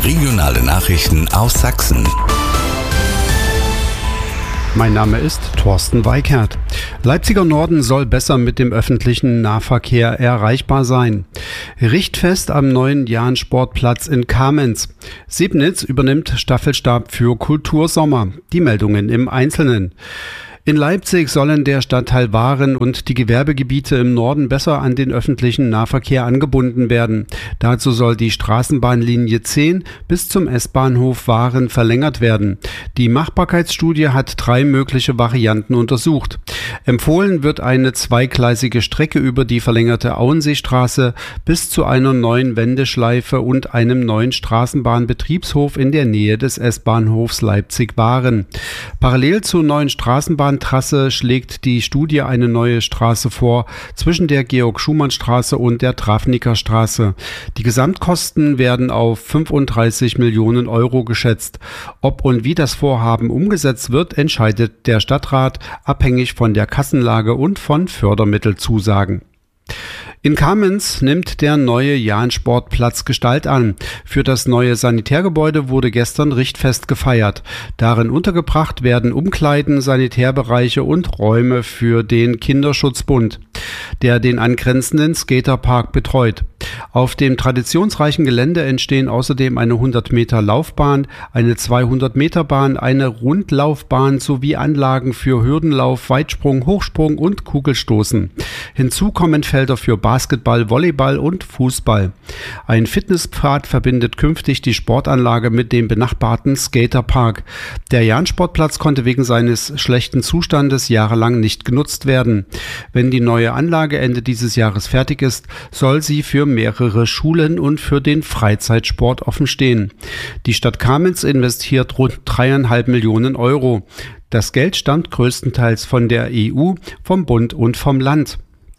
Regionale Nachrichten aus Sachsen. Mein Name ist Thorsten Weikert. Leipziger Norden soll besser mit dem öffentlichen Nahverkehr erreichbar sein. Richtfest am neuen Jahn-Sportplatz in Kamenz. Sebnitz übernimmt Staffelstab für Kultursommer. Die Meldungen im Einzelnen. In Leipzig sollen der Stadtteil Waren und die Gewerbegebiete im Norden besser an den öffentlichen Nahverkehr angebunden werden. Dazu soll die Straßenbahnlinie 10 bis zum S-Bahnhof Waren verlängert werden. Die Machbarkeitsstudie hat 3 mögliche Varianten untersucht. Empfohlen wird eine zweigleisige Strecke über die verlängerte Auenseestraße bis zu einer neuen Wendeschleife und einem neuen Straßenbahnbetriebshof in der Nähe des S-Bahnhofs Leipzig-Waren. Parallel zur neuen Straßenbahntrasse schlägt die Studie eine neue Straße vor zwischen der Georg-Schumann-Straße und der Travniker-Straße. Die Gesamtkosten werden auf 35 Millionen Euro geschätzt. Ob und wie das Vorhaben umgesetzt wird, entscheidet der Stadtrat, abhängig von der Kassenlage und von Fördermittelzusagen. In Kamenz nimmt der neue Jahn-Sportplatz Gestalt an. Für das neue Sanitärgebäude wurde gestern Richtfest gefeiert. Darin untergebracht werden Umkleiden, Sanitärbereiche und Räume für den Kinderschutzbund, der den angrenzenden Skaterpark betreut. Auf dem traditionsreichen Gelände entstehen außerdem eine 100 Meter Laufbahn, eine 200 Meter Bahn, eine Rundlaufbahn sowie Anlagen für Hürdenlauf, Weitsprung, Hochsprung und Kugelstoßen. Hinzu kommen Felder für Basketball, Volleyball und Fußball. Ein Fitnesspfad verbindet künftig die Sportanlage mit dem benachbarten Skaterpark. Der Jahn-Sportplatz konnte wegen seines schlechten Zustandes jahrelang nicht genutzt werden. Wenn die neue Anlage Ende dieses Jahres fertig ist, soll sie für mehrere Schulen und für den Freizeitsport offen stehen. Die Stadt Kamenz investiert rund 3,5 Millionen Euro. Das Geld stammt größtenteils von der EU, vom Bund und vom Land.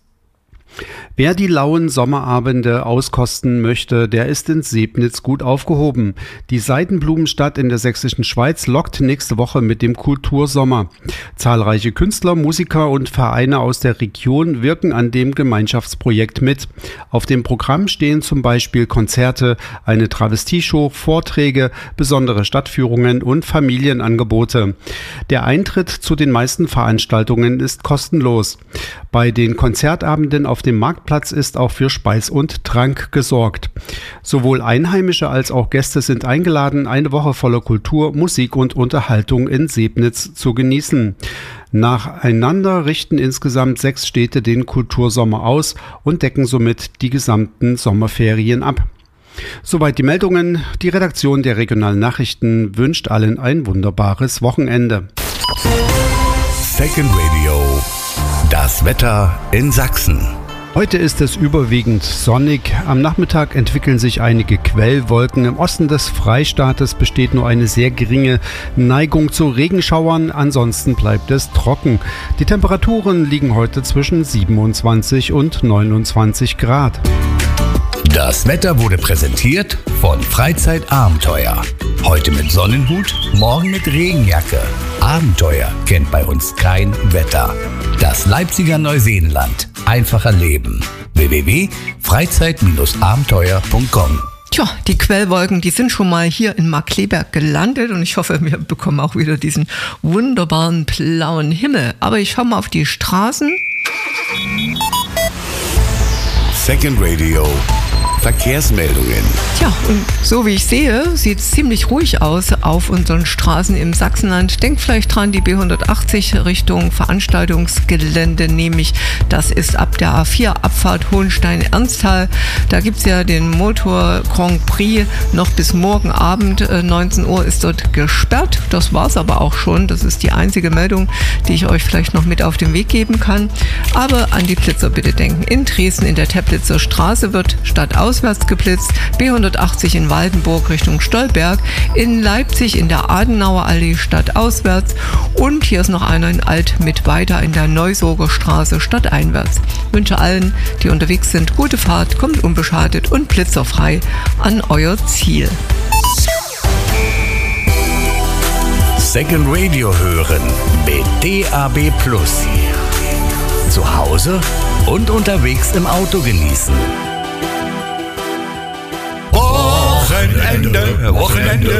Wer die lauen Sommerabende auskosten möchte, der ist in Sebnitz gut aufgehoben. Die Seidenblumenstadt in der sächsischen Schweiz lockt nächste Woche mit dem Kultursommer. Zahlreiche Künstler, Musiker und Vereine aus der Region wirken an dem Gemeinschaftsprojekt mit. Auf dem Programm stehen zum Beispiel Konzerte, eine Travestieshow, Vorträge, besondere Stadtführungen und Familienangebote. Der Eintritt zu den meisten Veranstaltungen ist kostenlos. Bei den Konzertabenden auf dem Marktplatz ist auch für Speis und Trank gesorgt. Sowohl Einheimische als auch Gäste sind eingeladen, eine Woche voller Kultur, Musik und Unterhaltung in Sebnitz zu genießen. Nacheinander richten insgesamt 6 Städte den Kultursommer aus und decken somit die gesamten Sommerferien ab. Soweit die Meldungen. Die Redaktion der Regionalen Nachrichten wünscht allen ein wunderbares Wochenende. Second Radio. Das Wetter in Sachsen. Heute ist es überwiegend sonnig. Am Nachmittag entwickeln sich einige Quellwolken. Im Osten des Freistaates besteht nur eine sehr geringe Neigung zu Regenschauern. Ansonsten bleibt es trocken. Die Temperaturen liegen heute zwischen 27 und 29 Grad. Das Wetter wurde präsentiert von Freizeitabenteuer. Heute mit Sonnenhut, morgen mit Regenjacke. Abenteuer kennt bei uns kein Wetter. Das Leipziger Neuseenland. Einfacher Leben. www.freizeit-abenteuer.com. Tja, die Quellwolken, die sind schon mal hier in Markkleeberg gelandet und ich hoffe, wir bekommen auch wieder diesen wunderbaren blauen Himmel. Aber ich schaue mal auf die Straßen. Second Radio. Verkehrsmeldungen. Tja, und so wie ich sehe, sieht es ziemlich ruhig aus auf unseren Straßen im Sachsenland. Denkt vielleicht dran, die B180 Richtung Veranstaltungsgelände, nämlich das ist ab der A4 Abfahrt Hohenstein-Ernsthal. Da gibt es ja den Motor Grand Prix noch bis morgen Abend. 19 Uhr ist dort gesperrt. Das war es aber auch schon. Das ist die einzige Meldung, die ich euch vielleicht noch mit auf den Weg geben kann. Aber an die Blitzer bitte denken. In Dresden in der Teplitzer Straße wird stadtauswärts geblitzt, B180 in Waldenburg Richtung Stolberg, in Leipzig in der Adenauer Allee stadtauswärts und hier ist noch einer in Alt-Mittweida in der Neusoger Straße stadteinwärts. Ich wünsche allen, die unterwegs sind, gute Fahrt, kommt unbeschadet und blitzerfrei an euer Ziel. Second Radio hören mit DAB+. Zu Hause und unterwegs im Auto genießen. Wochenende Wochenende, Wochenende.